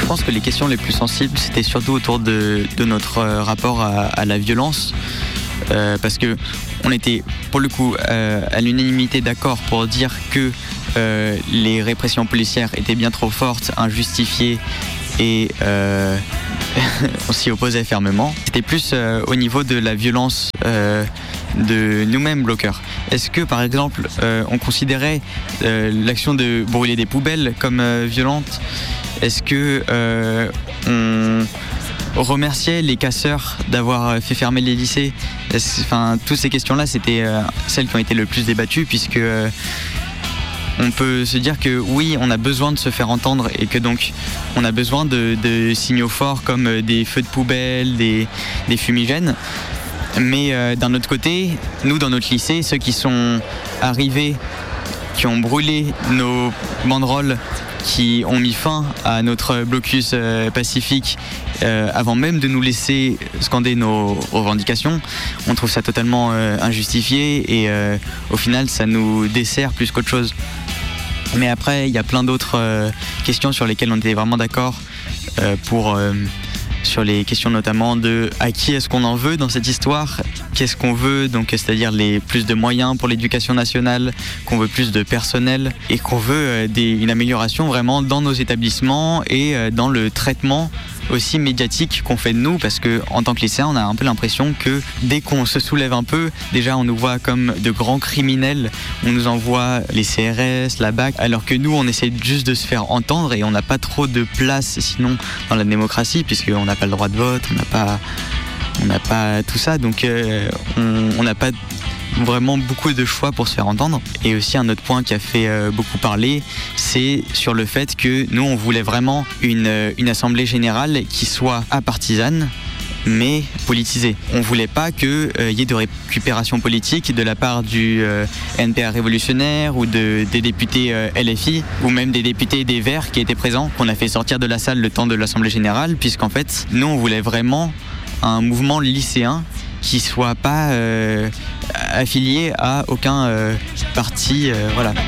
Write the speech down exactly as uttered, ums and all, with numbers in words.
pense que les questions les plus sensibles, c'était surtout autour de, de notre euh, rapport à, à la violence. Euh, parce que on était, pour le coup, euh, à l'unanimité d'accord pour dire que euh, les répressions policières étaient bien trop fortes, injustifiées et euh, on s'y opposait fermement. C'était plus euh, au niveau de la violence euh, de nous-mêmes bloqueurs. Est-ce que, par exemple, euh, on considérait euh, l'action de brûler des poubelles comme euh, violente ? Est-ce que euh, on remerciait les casseurs d'avoir fait fermer les lycées ? Enfin, toutes ces questions-là, c'était euh, celles qui ont été le plus débattues, puisque euh, on peut se dire que oui, on a besoin de se faire entendre et que donc on a besoin de, de signaux forts comme des feux de poubelle, des, des fumigènes. Mais euh, d'un autre côté, nous dans notre lycée, ceux qui sont arrivés, qui ont brûlé nos banderoles, qui ont mis fin à notre blocus euh, pacifique euh, avant même de nous laisser scander nos revendications, on trouve ça totalement euh, injustifié et euh, au final ça nous dessert plus qu'autre chose. Mais après il y a plein d'autres euh, questions sur lesquelles on était vraiment d'accord euh, pour... Euh, sur les questions notamment de à qui est-ce qu'on en veut dans cette histoire, qu'est-ce qu'on veut, donc c'est-à-dire les plus de moyens pour l'éducation nationale, qu'on veut plus de personnel et qu'on veut euh, des, une amélioration vraiment dans nos établissements et euh, dans le traitement aussi médiatique qu'on fait de nous, parce que en tant que lycéen, on a un peu l'impression que dès qu'on se soulève un peu, déjà on nous voit comme de grands criminels, on nous envoie les C R S, la B A C, alors que nous on essaie juste de se faire entendre et on n'a pas trop de place sinon dans la démocratie, puisqu'on n'a pas le droit de vote, on n'a pas, on n'a pas tout ça, donc euh, on n'a pas vraiment beaucoup de choix pour se faire entendre. Et aussi un autre point qui a fait euh, beaucoup parler, c'est sur le fait que nous on voulait vraiment une, une assemblée générale qui soit apartisane mais politisée. On voulait pas qu'il euh, y ait de récupération politique de la part du euh, N P A révolutionnaire ou de, des députés euh, L F I ou même des députés des Verts qui étaient présents, qu'on a fait sortir de la salle le temps de l'assemblée générale, puisqu'en fait nous on voulait vraiment un mouvement lycéen qui soit pas euh, affilié à aucun euh, parti, euh, voilà.